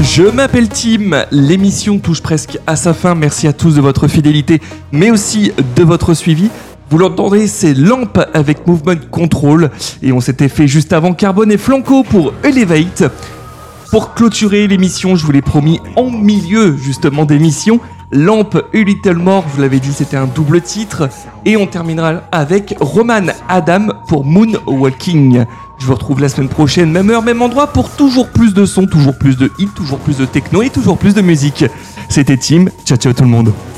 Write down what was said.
Je m'appelle Tim, l'émission touche presque à sa fin, merci à tous de votre fidélité, mais aussi de votre suivi. Vous l'entendez, c'est Lamp avec Movement Control, et on s'était fait juste avant Carbone et Flanco pour Elevate. Pour clôturer l'émission, je vous l'ai promis, en milieu justement d'émission, Lamp A Little More, je vous l'avais dit, c'était un double titre, et on terminera avec Roman Adam pour Moonwalking. Je vous retrouve la semaine prochaine, même heure, même endroit, pour toujours plus de sons, toujours plus de hits, toujours plus de techno et toujours plus de musique. C'était Tim, ciao ciao tout le monde.